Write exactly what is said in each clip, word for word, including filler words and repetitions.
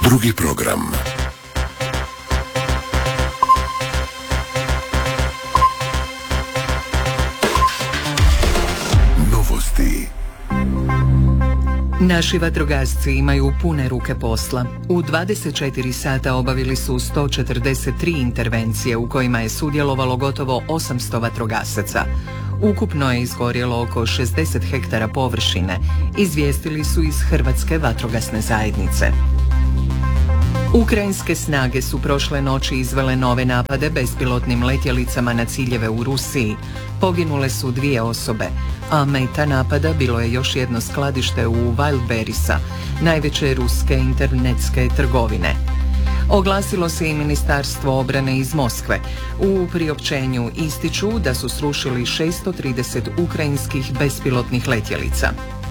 Drugi program. Novosti. Naši vatrogasci imaju pune ruke posla. U dvadeset četiri sata obavili su sto četrdeset tri intervencije u kojima je sudjelovalo gotovo osamsto vatrogasaca. Ukupno je izgorjelo oko šezdeset hektara površine, izvijestili su iz Hrvatske vatrogasne zajednice. Ukrajinske snage su prošle noći izvele nove napade bespilotnim letjelicama na ciljeve u Rusiji. Poginule su dvije osobe, a meta napada bilo je još jedno skladište u Wildberrysa, najveće ruske internetske trgovine. Oglasilo se i Ministarstvo obrane iz Moskve. U priopćenju ističu da su srušili šesto trideset ukrajinskih bespilotnih letjelica.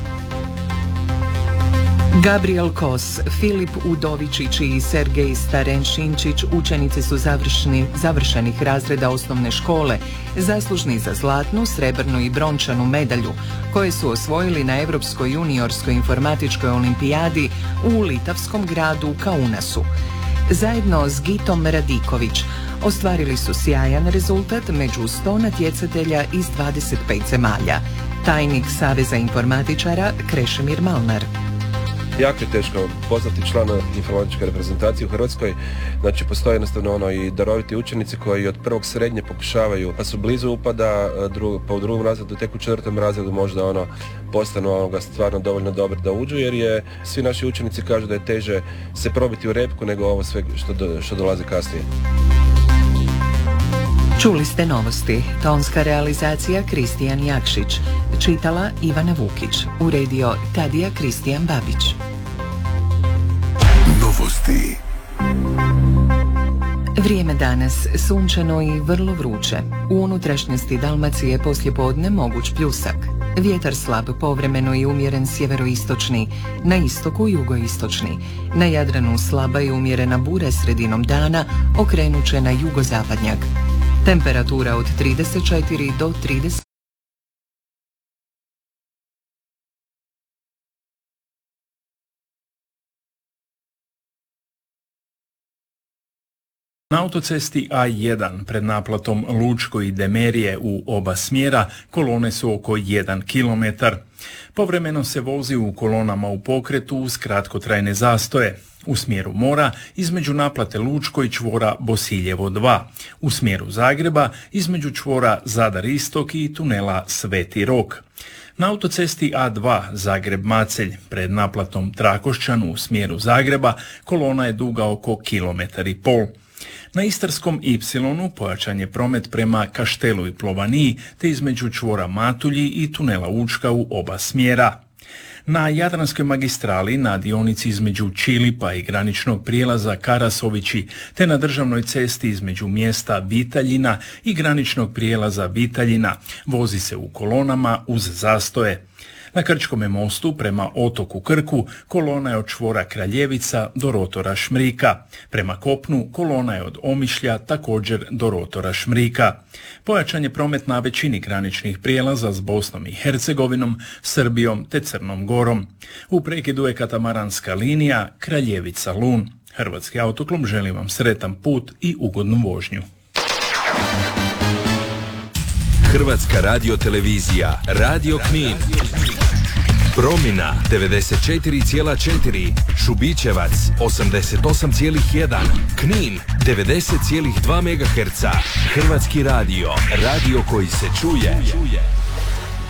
Gabriel Kos, Filip Udovičić i Sergej Starenšinčić učenici su završni, završenih razreda osnovne škole, zaslužni za zlatnu, srebrnu i brončanu medalju, koje su osvojili na Europskoj juniorskoj informatičkoj olimpijadi u litavskom gradu Kaunasu. Zajedno s Gitom Radiković ostvarili su sjajan rezultat među sto natjecatelja iz dvadeset pet zemalja. Tajnik Saveza informatičara Krešimir Malnar. Jako je teško postati član informatičke reprezentacije u Hrvatskoj. Znači, postoje jednostavno ono i daroviti učenici koji od prvog srednje pokušavaju, pa su blizu upada, dru, pa u drugom razredu, tek u četvrtom razredu možda ono postanu onoga stvarno dovoljno dobri da uđu, jer je svi naši učenici kažu da je teže se probiti u repku nego ovo sve što, do, što dolazi kasnije. Čuli ste novosti. Tonska realizacija Kristijan Jakšić. Čitala Ivana Vukić. Uredio Tadija Kristijan Babić. Novosti. Vrijeme danas sunčano i vrlo vruće. U unutrašnjosti Dalmacije poslijepodne moguć pljusak. Vjetar slab, povremeno i umjeren sjeveroistočni, na istoku jugoistočni. Na Jadranu slaba i umjerena bura sredinom dana, okrenut će na jugozapadnjak. Temperatura od trideset četiri do trideset. Na autocesti A jedan pred naplatom Lučko i Demerije u oba smjera kolone su oko jedan kilometar. Povremeno se vozi u kolonama u pokretu uz kratkotrajne zastoje. U smjeru mora između naplate Lučko i čvora Bosiljevo dva. U smjeru Zagreba između čvora Zadar Istok i tunela Sveti Rok. Na autocesti A dva Zagreb-Macelj pred naplatom Trakošćan u smjeru Zagreba kolona je duga oko kilometar i pol. Na Istarskom Y pojačan je promet prema Kaštelu i Plovaniji te između čvora Matulji i tunela Učka u oba smjera. Na Jadranskoj magistrali na dionici između Čilipa i graničnog prijelaza Karasovići te na državnoj cesti između mjesta Vitaljina i graničnog prijelaza Vitaljina vozi se u kolonama uz zastoje. Na Krčkome mostu prema otoku Krku kolona je od čvora Kraljevica do rotora Šmrika. Prema kopnu kolona je od Omišlja također do rotora Šmrika. Pojačan je promet na većini graničnih prijelaza s Bosnom i Hercegovinom, Srbijom te Crnom Gorom. U prekidu je katamaranska linija Kraljevica-Lun. Hrvatski autoklub želi vam sretan put i ugodnu vožnju. Hrvatska radiotelevizija, Radio Knin. Promina devedeset četiri zarez četiri, Šubićevac osamdeset osam zarez jedan, Knin devedeset zarez dva megaherca. Hrvatski radio, radio koji se čuje.